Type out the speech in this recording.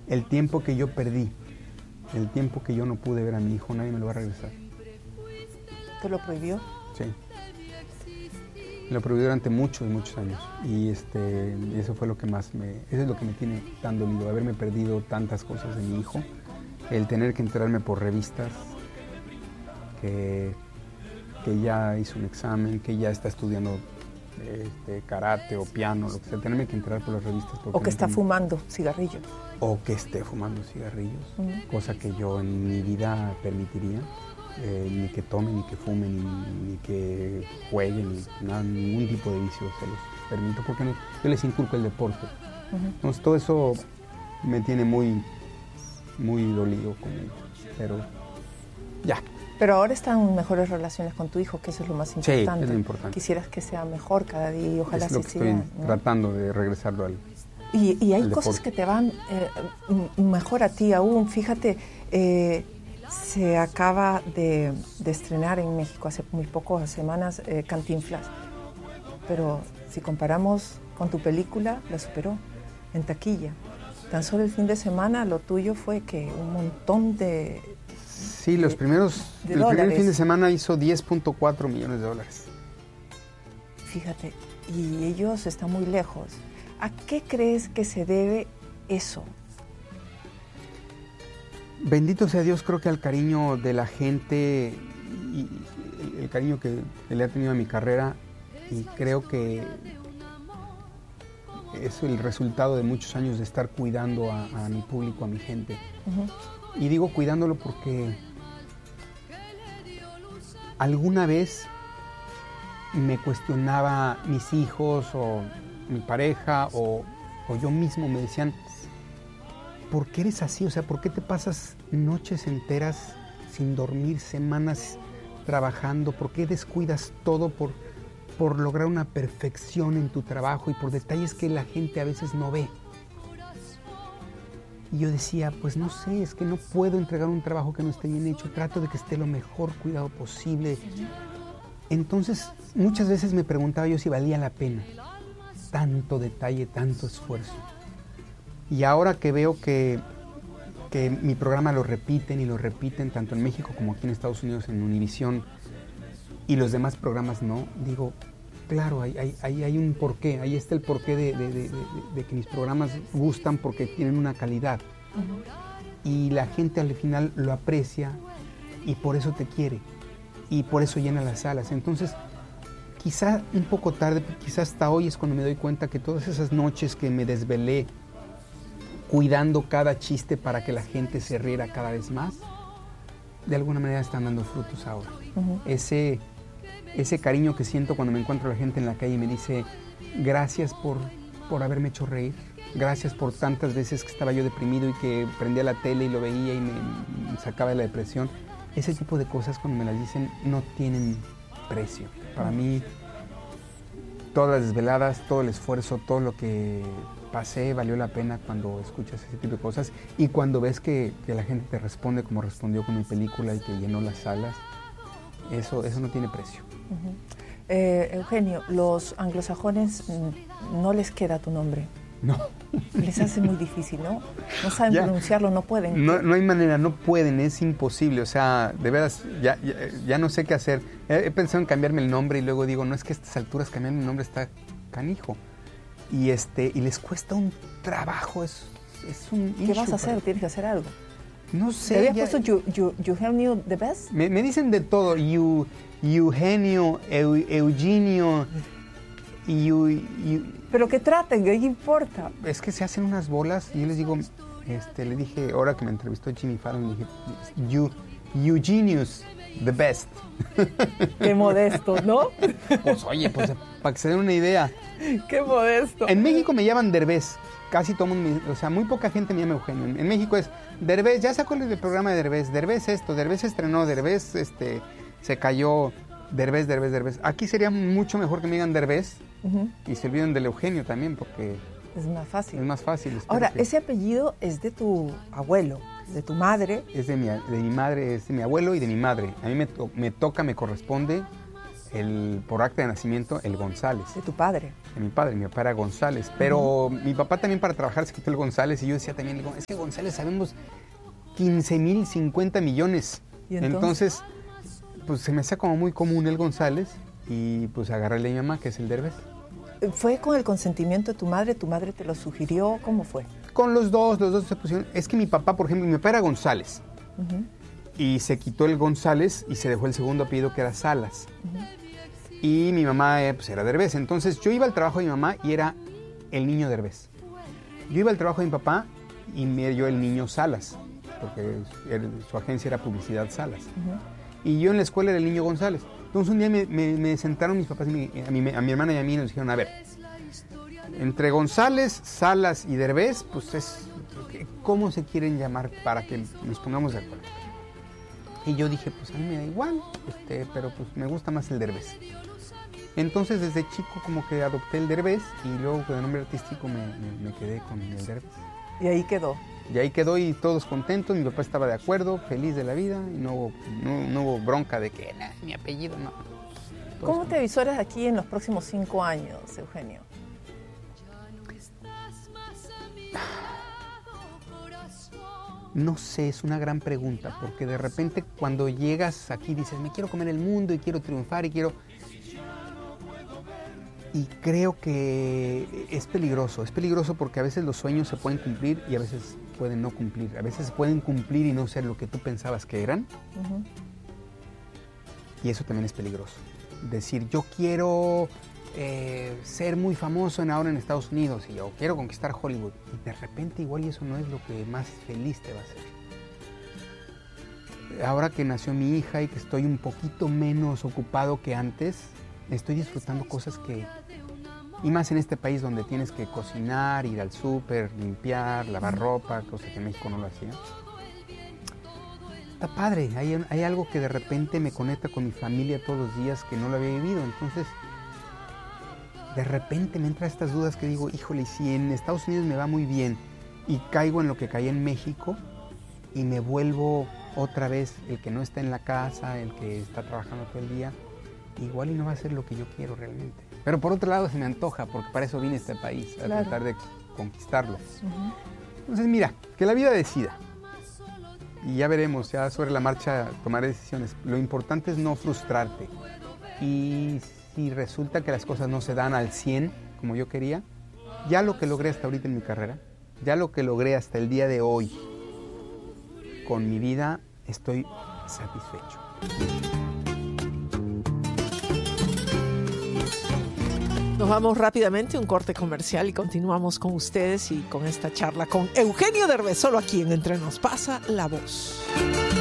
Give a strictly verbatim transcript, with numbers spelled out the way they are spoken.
el tiempo que yo perdí, el tiempo que yo no pude ver a mi hijo, nadie me lo va a regresar. ¿Te lo prohibió? Sí. Me lo prohibió durante muchos, muchos años. Y este, eso fue lo que más me... Eso es lo que me tiene tan dolido, haberme perdido tantas cosas de mi hijo. El tener que enterarme por revistas que, que ya hizo un examen, que ya está estudiando este, karate o piano, lo que sea. Tenerme que enterar por las revistas. O que está fumando cigarrillos. O que esté fumando cigarrillos. Uh-huh. Cosa que yo en mi vida permitiría. Eh, ni que tome, ni que fume, ni, ni que juegue, ni nada, ningún tipo de vicio se los permito, porque no, yo les inculco el deporte. Uh-huh. Entonces todo eso me tiene muy, muy dolido conmigo, pero ya. Pero ahora están en mejores relaciones con tu hijo, que eso es lo más importante. Sí, es lo importante. Quisieras que sea mejor cada día y ojalá es lo se que siga, estoy ¿no? tratando de regresarlo al Y, y hay cosas deporte. que te van eh, mejor a ti aún. Fíjate, eh, se acaba de, de estrenar en México hace muy pocas semanas eh, Cantinflas, pero si comparamos con tu película, la superó en taquilla. Tan solo el fin de semana lo tuyo fue que un montón de... Sí, los primeros, de el dólares. primer fin de semana hizo diez punto cuatro millones de dólares. Fíjate, y ellos están muy lejos. ¿A qué crees que se debe eso? Bendito sea Dios, creo que al cariño de la gente y el, el cariño que le ha tenido a mi carrera, y creo que es el resultado de muchos años de estar cuidando a, a mi público, a mi gente. Uh-huh. Y digo cuidándolo porque alguna vez me cuestionaba mis hijos o mi pareja o, o yo mismo, me decían: ¿por qué eres así? O sea, ¿por qué te pasas noches enteras sin dormir, semanas trabajando? ¿Por qué descuidas todo por, por lograr una perfección en tu trabajo y por detalles que la gente a veces no ve? Y yo decía, pues no sé, es que no puedo entregar un trabajo que no esté bien hecho. Trato de que esté lo mejor cuidado posible. Entonces, muchas veces me preguntaba yo si valía la pena tanto detalle, tanto esfuerzo. Y ahora que veo que, que mi programa lo repiten y lo repiten tanto en México como aquí en Estados Unidos en Univisión y los demás programas no, digo, claro, hay, hay, hay, hay un porqué, ahí está el porqué de, de, de, de, de que mis programas gustan porque tienen una calidad. Uh-huh. Y la gente al final lo aprecia y por eso te quiere y por eso llena las salas. Entonces, quizá un poco tarde, quizá hasta hoy es cuando me doy cuenta que todas esas noches que me desvelé cuidando cada chiste para que la gente se riera cada vez más, de alguna manera están dando frutos ahora. Uh-huh. Ese, ese cariño que siento cuando me encuentro a la gente en la calle y me dice, gracias por, por haberme hecho reír, gracias por tantas veces que estaba yo deprimido y que prendía la tele y lo veía y me, me sacaba de la depresión. Ese tipo de cosas cuando me las dicen no tienen precio. Para mí, todas las desveladas, todo el esfuerzo, todo lo que pasé valió la pena cuando escuchas ese tipo de cosas y cuando ves que, que la gente te responde como respondió con mi película y que llenó las salas. Eso, eso no tiene precio. Uh-huh. eh, Eugenio, los anglosajones no les queda tu nombre. No. Les hace muy difícil, ¿no? No saben ya, pronunciarlo, no pueden. No, no hay manera, no pueden, es imposible. O sea, de veras, ya, ya, ya no sé qué hacer. He, he pensado en cambiarme el nombre y luego digo, no, es que a estas alturas cambiarme el nombre está canijo. Y, este, y les cuesta un trabajo, es, es un ¿Qué vas a hacer? Para... ¿Tienes que hacer algo? No sé. ¿Te habías ya... puesto you, you, Eugenio the best? Me, me dicen de todo, you, Eugenio, Eu, Eugenio, you, you... Pero que traten, ¿qué importa? Es que se hacen unas bolas y yo les digo, este, le dije, ahora que me entrevistó Jimmy Fallon, le dije, you, Eugenius, the best. Qué modesto, ¿no? Pues oye, pues para que se den una idea. Qué modesto. En México me llaman Derbez, casi todo mundo, me, o sea, muy poca gente me llama Eugenio. En, en México es Derbez, ya sacó el programa de Derbez, Derbez esto, Derbez estrenó, Derbez este, se cayó, Derbez, Derbez, Derbez. Aquí sería mucho mejor que me digan Derbez. Uh-huh. Y se olviden del Eugenio también porque es más fácil. Es más fácil. Ahora, que... ese apellido es de tu abuelo, de tu madre. Es de mi, de mi madre, es de mi abuelo y de mi madre. A mí me, to, me toca, me corresponde, el, por acta de nacimiento, el González. De tu padre. de mi padre. Mi papá era González, pero uh-huh. mi papá también para trabajar se quitó el González y yo decía también, es que González sabemos quince mil, cincuenta millones. ¿Y entonces? entonces, pues se me hacía como muy común el González y pues agarré a mi mamá, que es el Derbez. ¿Fue con el consentimiento de tu madre? ¿Tu madre te lo sugirió? ¿Cómo fue? Con los dos, los dos se pusieron. Es que mi papá, por ejemplo, mi papá era González. Uh-huh. Y se quitó el González y se dejó el segundo apellido que era Salas. Uh-huh. Y mi mamá eh, pues era Derbez. Entonces yo iba al trabajo de mi mamá y era el niño Derbez. Yo iba al trabajo de mi papá y me dio el niño Salas, porque él, su agencia era Publicidad Salas. Uh-huh. Y yo en la escuela era el niño González. Entonces un día me, me, me sentaron mis papás, y me, a, mi, a mi hermana y a mí, y nos dijeron, a ver, entre González, Salas y Derbez, pues es, ¿cómo se quieren llamar para que nos pongamos de acuerdo? Y yo dije, pues a mí me da igual, este, pero pues me gusta más el Derbez. Entonces desde chico como que adopté el Derbez y luego con el nombre artístico me, me, me quedé con el Derbez. Y ahí quedó. Y ahí quedó y todos contentos, mi papá estaba de acuerdo, feliz de la vida, y no hubo, no, no hubo bronca de que nah, mi apellido no. Todos ¿Cómo te visualizas aquí en los próximos cinco años, Eugenio? No sé, es una gran pregunta, porque de repente cuando llegas aquí dices, me quiero comer el mundo y quiero triunfar y quiero... Y creo que es peligroso, es peligroso porque a veces los sueños se pueden cumplir y a veces pueden no cumplir. A veces se pueden cumplir y no ser lo que tú pensabas que eran. Uh-huh. Y eso también es peligroso. Decir, yo quiero eh, ser muy famoso en ahora en Estados Unidos y yo quiero conquistar Hollywood. Y de repente igual y eso no es lo que más feliz te va a hacer. Ahora que nació mi hija y que estoy un poquito menos ocupado que antes, estoy disfrutando cosas que, y más en este país donde tienes que cocinar, ir al súper, limpiar, lavar ropa, cosa que en México no lo hacía. Está padre, hay, hay algo que de repente me conecta con mi familia todos los días que no lo había vivido, entonces de repente me entran estas dudas que digo, híjole, si en Estados Unidos me va muy bien y caigo en lo que caí en México y me vuelvo otra vez el que no está en la casa, el que está trabajando todo el día, igual y no va a ser lo que yo quiero realmente. Pero por otro lado se me antoja, porque para eso vine a este país, a claro. tratar de conquistarlo. Uh-huh. Entonces mira, que la vida decida. Y ya veremos, ya sobre la marcha tomaré decisiones. Lo importante es no frustrarte. Y si resulta que las cosas no se dan al cien como yo quería, ya lo que logré hasta ahorita en mi carrera, ya lo que logré hasta el día de hoy con mi vida, estoy satisfecho. Nos vamos rápidamente a un corte comercial y continuamos con ustedes y con esta charla con Eugenio Derbez, solo aquí en Entre Nos Pasa la Voz.